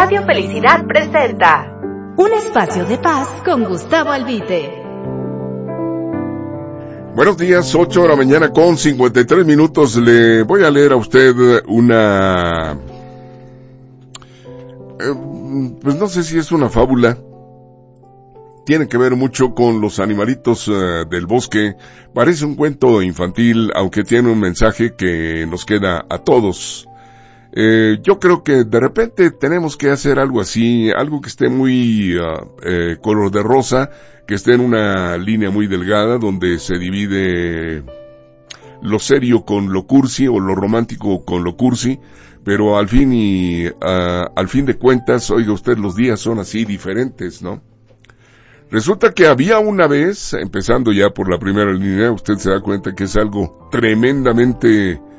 Radio Felicidad presenta un espacio de paz con Gustavo Albite. Buenos días, 8 de la mañana con 53 minutos. Le voy a leer a usted una... pues no sé si es una fábula. Tiene que ver mucho con los animalitos del bosque. Parece un cuento infantil, aunque tiene un mensaje que nos queda a todos. Yo creo que de repente tenemos que hacer algo así, algo que esté muy color de rosa, que esté en una línea muy delgada donde se divide lo serio con lo cursi o lo romántico con lo cursi, pero al fin de cuentas, oiga usted, los días son así diferentes, ¿no? Resulta que había una vez, empezando ya por la primera línea, usted se da cuenta que es algo tremendamente